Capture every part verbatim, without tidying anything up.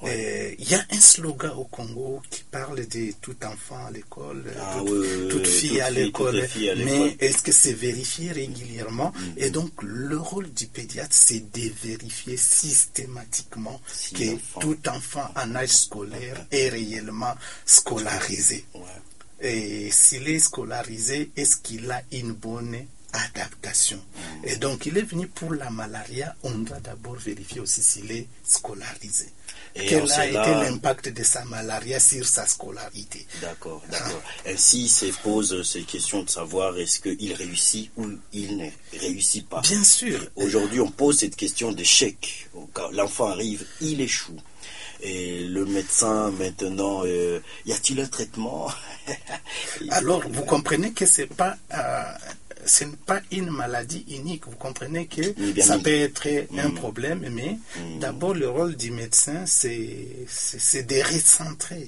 Ouais. Il y a un slogan au Congo qui parle de tout enfant à l'école, ah, toute, oui, toute oui, fille toute à fille, l'école, mais est-ce que c'est vérifié régulièrement? Mm-hmm. Et donc le rôle du pédiatre, c'est de vérifier systématiquement si que enfant. tout enfant en âge scolaire est réellement scolarisé. Ouais. Et s'il est scolarisé, est-ce qu'il a une bonne adaptation? Mmh. Et donc, il est venu pour la malaria, on doit d'abord vérifier aussi s'il est scolarisé. Et Quel a cela... été l'impact de sa malaria sur sa scolarité? D'accord, d'accord. Ah. Ainsi se pose ces questions de savoir est-ce qu'il réussit ou il ne réussit pas. Bien sûr. Et aujourd'hui, on pose cette question d'échec. Quand l'enfant arrive, il échoue. Et le médecin, maintenant, euh, y a-t-il un traitement? Alors, vous comprenez que c'est pas... Euh, ce n'est pas une maladie unique. Vous comprenez que ça peut être mmh. un problème, mais mmh. d'abord le rôle du médecin, c'est, c'est, c'est de recentrer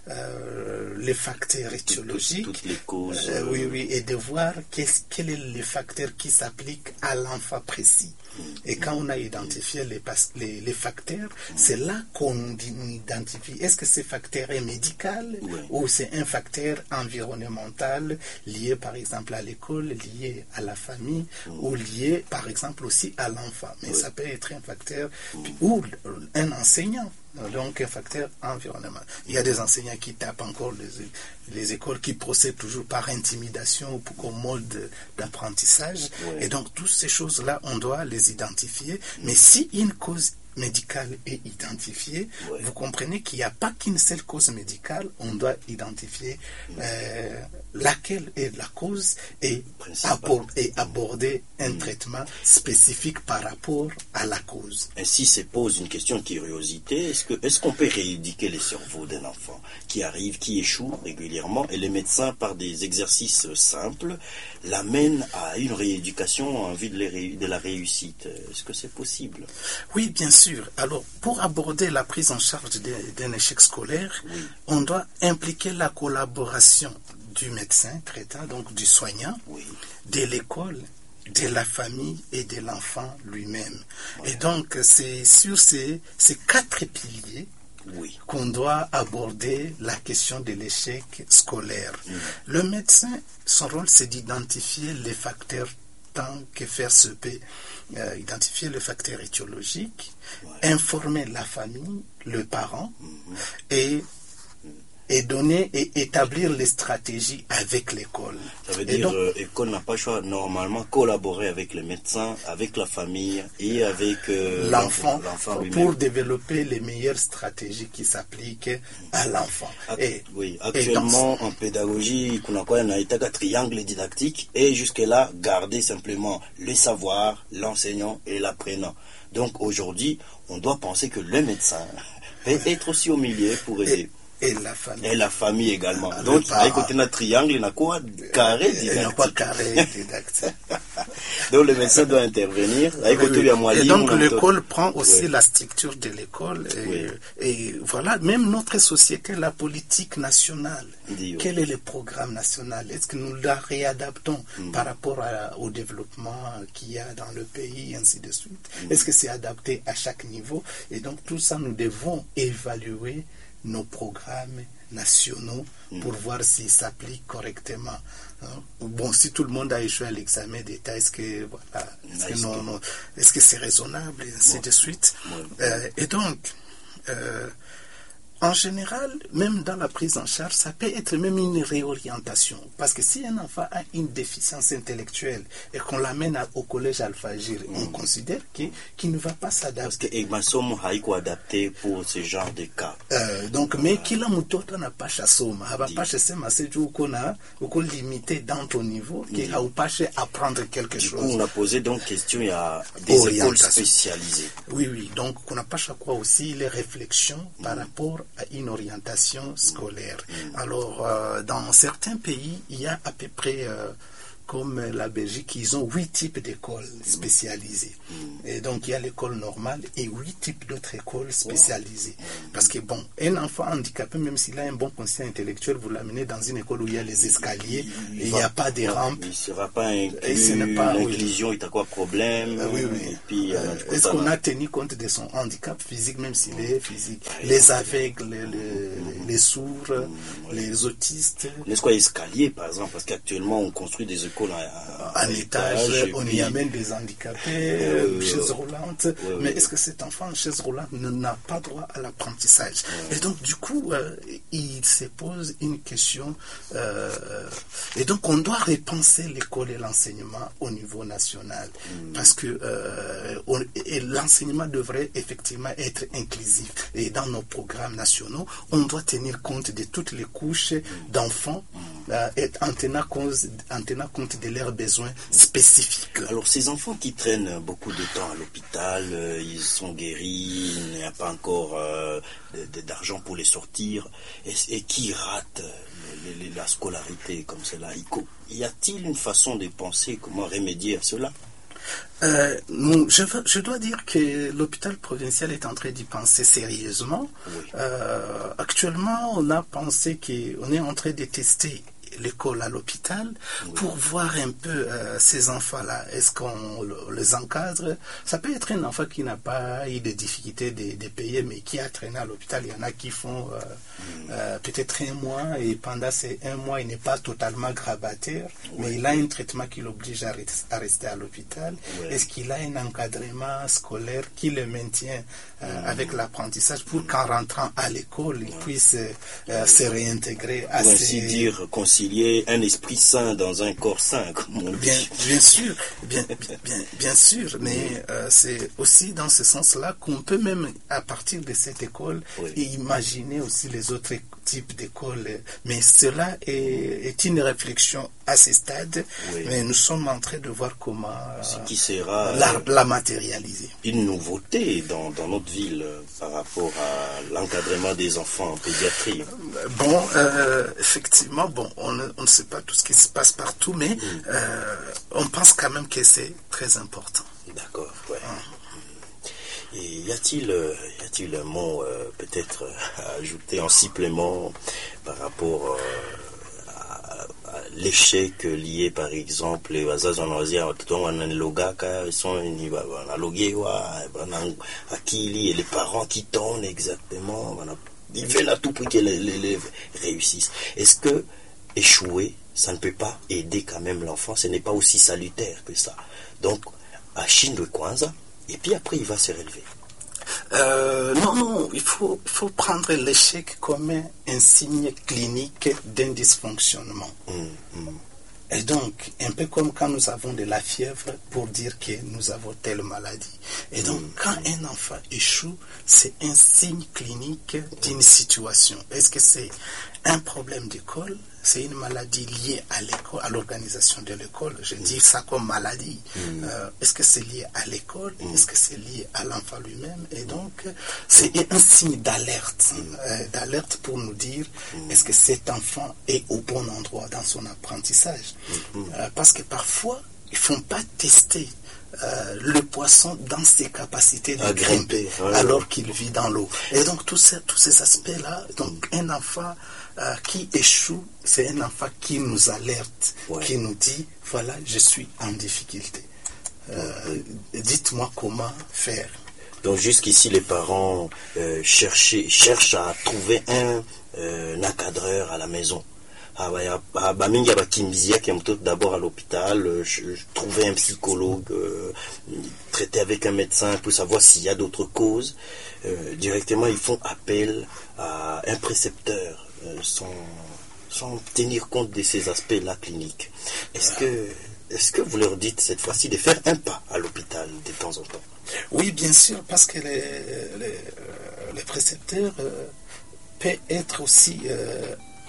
euh, les facteurs étiologiques. Toutes, toutes les causes. Euh, oui, oui, et de voir qu'est-ce, quel est le facteur qui s'applique à l'enfant précis. Mmh. Et quand on a identifié les, les, les facteurs, mmh. c'est là qu'on identifie est-ce que ce facteur est médical oui. ou c'est un facteur environnemental lié par exemple à l'école, lié à la famille mmh. ou lié par exemple aussi à l'enfant. Mais oui. ça peut être un facteur mmh. ou un enseignant. Donc un facteur environnemental. Il y a des enseignants qui tapent encore les, les écoles, qui procèdent toujours par intimidation ou comme mode d'apprentissage. Ouais. Et donc toutes ces choses-là, on doit les identifier. Mmh. Mais si une cause médicale est identifiée, ouais. vous comprenez qu'il n'y a pas qu'une seule cause médicale, on doit identifier mmh. euh, laquelle est la cause et, abor- et aborder un mmh. traitement spécifique par rapport à la cause. Ainsi se pose une question de curiosité. Est-ce, que, est-ce qu'on peut rééduquer le cerveau d'un enfant qui arrive, qui échoue régulièrement et les médecins, par des exercices simples, l'amènent à une rééducation en vue de, les, de la réussite? Est-ce que c'est possible? Oui, bien sûr. Alors, pour aborder la prise en charge de, d'un échec scolaire, oui. on doit impliquer la collaboration du médecin traitant, donc du soignant, oui. de l'école, de la famille et de l'enfant lui-même. Ouais. Et donc, c'est sur ces, ces quatre piliers oui. qu'on doit aborder la question de l'échec scolaire. Mmh. Le médecin, son rôle, c'est d'identifier les facteurs tant que faire se peut, euh, identifier le facteur étiologique, ouais. informer la famille, le parent, mmh. et et donner et établir les stratégies avec l'école. Ça veut dire que l'école n'a pas le choix, normalement, collaborer avec les médecins, avec la famille et avec euh, l'enfant, l'enfant pour développer les meilleures stratégies qui s'appliquent à l'enfant. Ac- et, oui, actuellement, et dans... en pédagogie, on a un triangle didactique et jusque-là, garder simplement le savoir, l'enseignant et l'apprenant. Donc aujourd'hui, on doit penser que le médecin peut être aussi au milieu pour aider. Et... Et la famille. Et la famille également. Ah, donc, à côté d'un triangle, il n'y a quoi carré didactique. Il n'y a pas carré didactique. Donc, le médecin doit intervenir. À côté, il y a moyen. Et donc, l'école prend aussi oui. la structure de l'école. Et, oui. et voilà, même notre société, la politique nationale. Dit, quel oui. est le programme national? Est-ce que nous la réadaptons mm. par rapport à, au développement qu'il y a dans le pays, ainsi de suite? Mm. Est-ce que c'est adapté à chaque niveau? Et donc, tout ça, nous devons évaluer nos programmes nationaux mmh. pour voir s'ils s'appliquent correctement. Hein? Bon, si tout le monde a échoué à l'examen d'État, est-ce que voilà, est-ce que non, non, est-ce que c'est raisonnable, et ainsi ouais. de suite. Ouais. Euh, et donc, euh, en général, même dans la prise en charge, ça peut être même une réorientation. Parce que si un enfant a une déficience intellectuelle et qu'on l'amène à, au collège Alpha-Gir, mm. on considère qu'il, qu'il ne va pas s'adapter. Parce que Egmasom haiko adapté pour ce genre de cas. Euh, donc, mais kila mtoto n'a pas chassoma. Habapache sema seju ukona, uko limité dans ton niveau, qui a upache apprendre quelque du chose. Coup, on a posé donc question, il y a des écoles spécialisées. Oui, oui. Donc, on n'a pas chaque fois aussi les réflexions mm. par rapport à une orientation scolaire. Mmh. Alors, euh, dans certains pays, il y a à peu près, euh, comme la Belgique, ils ont huit types d'écoles spécialisées. Mm. Et donc, il y a l'école normale et huit types d'autres écoles spécialisées. Wow. Parce que, bon, un enfant handicapé, même s'il a un bon quotient intellectuel, vous l'amenez dans une école où il y a les escaliers, il n'y a pas de rampes. Il ne sera pas inclus, l'inclusion, oui. Il a quoi problème? Euh, oui, oui. Et puis, euh, est-ce qu'on a tenu compte de son handicap physique, même s'il mm. est physique? Ah, les aveugles, les, les, mm. les sourds, mm. les autistes. N'est-ce quoi, escalier, par exemple? Parce qu'actuellement, on construit des écoles à, à, à étage, étage on puis... y amène des handicapés, euh, chaises roulantes. Ouais, mais ouais. Est-ce que cet enfant en chaise roulante n'a pas droit à l'apprentissage? Ouais. Et donc, du coup, euh, il se pose une question. Euh, et donc, on doit repenser l'école et l'enseignement au niveau national. Mm. Parce que euh, on, et l'enseignement devrait effectivement être inclusif. Et dans nos programmes nationaux, on doit tenir compte de toutes les couches mm. d'enfants mm. euh, et en tenant compte, en tenant compte de leurs besoins spécifiques. Alors, ces enfants qui traînent beaucoup de temps à l'hôpital, euh, ils sont guéris, il n'y a pas encore euh, de, de, d'argent pour les sortir, et, et qui ratent les, les, la scolarité comme cela. Y a-t-il une façon de penser comment remédier à cela? Euh, nous, je, je dois dire que l'hôpital provincial est en train d'y penser sérieusement. Oui. Euh, actuellement, on a pensé qu'on est en train de tester l'école à l'hôpital, oui. Pour voir un peu euh, ces enfants-là. Est-ce qu'on les encadre? Ça peut être un enfant qui n'a pas eu de difficulté de, de payer, mais qui a traîné à l'hôpital. Il y en a qui font euh, mm. euh, peut-être un mois, et pendant ces un mois, il n'est pas totalement grabataire, oui. Mais il a un traitement qui l'oblige à, à rester à l'hôpital. Oui. Est-ce qu'il a un encadrement scolaire qui le maintient euh, mm. avec l'apprentissage pour qu'en rentrant à l'école, il puisse euh, se réintégrer à pour ses... ainsi dire, concilier un esprit sain dans un corps sain, comme on bien, dit. Bien sûr, bien, bien, bien sûr, mais euh, c'est aussi dans ce sens-là qu'on peut même, à partir de cette école, oui. Imaginer aussi les autres types d'écoles. Mais cela est, est une réflexion à ce stade, oui. Mais nous sommes en train de voir comment euh, ce qui sera la, la matérialiser. Une nouveauté dans, dans notre ville euh, par rapport à l'encadrement des enfants en pédiatrie. Bon, euh, effectivement, bon, on, on ne sait pas tout ce qui se passe partout, mais mm. euh, on pense quand même que c'est très important. D'accord, ouais. Mm. Et y a-t-il, y a-t-il un mot euh, peut-être à ajouter en supplément par rapport euh, à, à l'échec lié par exemple les wazazi wanawazia watoto wanalogaka ils sont wanalogewa akili et les parents qui tournent exactement ils veulent à tout prix que l'élève réussisse. Est-ce que échouer ça ne peut pas aider quand même l'enfant? Ce n'est pas aussi salutaire que ça. Donc ashindwe kwanza et puis après il va se relever. Euh, non, non, il faut, il faut prendre l'échec comme un, un signe clinique d'un dysfonctionnement. Mmh, mmh. Et donc, un peu comme quand nous avons de la fièvre pour dire que nous avons telle maladie. Et donc, mmh. quand un enfant échoue, c'est un signe clinique d'une situation. Est-ce que c'est un problème d'école? C'est une maladie liée à l'école, à l'organisation de l'école. Je mmh. dis ça comme maladie. Mmh. Euh, est-ce que c'est lié à l'école? Mmh. Est-ce que c'est lié à l'enfant lui-même? Et donc, c'est un signe d'alerte, mmh. euh, d'alerte pour nous dire mmh. est-ce que cet enfant est au bon endroit dans son apprentissage? Mmh. Euh, parce que parfois, ils ne font pas tester Euh, le poisson dans ses capacités de à grimper, grimper ouais, alors ouais. qu'il vit dans l'eau. Et donc tous ces, tous ces aspects-là, donc un enfant euh, qui échoue, c'est un enfant qui nous alerte, ouais. qui nous dit, voilà, je suis en difficulté. Euh, ouais. Dites-moi comment faire. Donc jusqu'ici, les parents euh, cherchent, cherchent à trouver un, euh, un encadreur à la maison. Bamingi abakimbizia qui est d'abord à l'hôpital, je, je trouvais un psychologue, euh, traiter avec un médecin pour savoir s'il y a d'autres causes. Euh, directement, ils font appel à un précepteur euh, sans, sans tenir compte de ces aspects-là cliniques. Est-ce que, est-ce que vous leur dites cette fois-ci de faire un pas à l'hôpital de temps en temps? Oui, bien sûr, parce que les, les, les précepteurs euh, peuvent être aussi... Euh,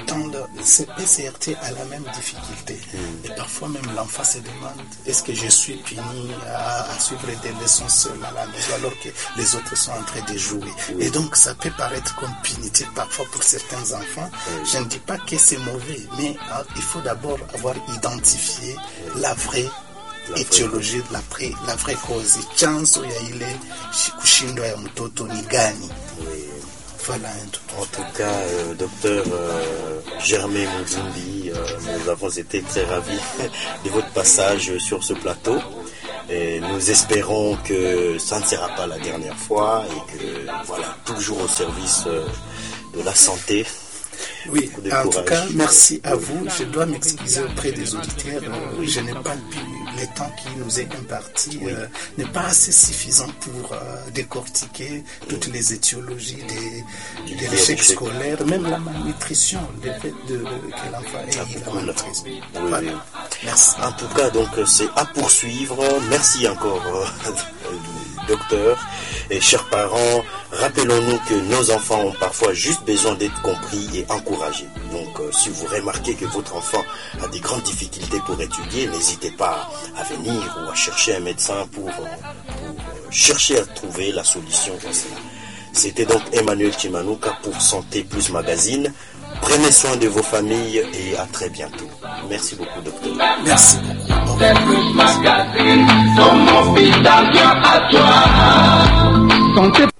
dans le C P C R T a la même difficulté. Et parfois même l'enfant se demande, est-ce que je suis puni à, à suivre des leçons seul à la maison alors que les autres sont en train de jouer. Et donc ça peut paraître comme punitif parfois pour certains enfants. Je ne dis pas que c'est mauvais, mais hein, il faut d'abord avoir identifié la vraie etiologie, la, pre, la vraie cause. Chanzo ya ile kushindwa ya mtoto ni gani? Voilà, en tout cas, euh, docteur euh, Germain Muzimbi, euh, nous avons été très ravis de votre passage sur ce plateau. Et nous espérons que ça ne sera pas la dernière fois et que, voilà, toujours au service euh, de la santé. Oui, en tout cas, merci à vous. Je dois m'excuser auprès des auditeurs. Euh, je n'ai pas pu, le temps qui nous est imparti oui. euh, n'est pas assez suffisant pour euh, décortiquer toutes les étiologies des, de l'échec scolaire, même la malnutrition, le fait de, que l'enfant ait la malnutrition. Oui, voilà. oui. Merci. En tout cas, donc c'est à poursuivre. Merci encore, euh, docteur. Et chers parents, rappelons-nous que nos enfants ont parfois juste besoin d'être compris et encouragés. Donc, euh, si vous remarquez que votre enfant a des grandes difficultés pour étudier, n'hésitez pas à venir ou à chercher un médecin pour, pour euh, chercher à trouver la solution à cela. C'était donc Emmanuel Chimanuka pour Santé Plus Magazine. Prenez soin de vos familles et à très bientôt. Merci beaucoup, docteur. Merci beaucoup. Magazine, ton hôpital vient à toi. Santé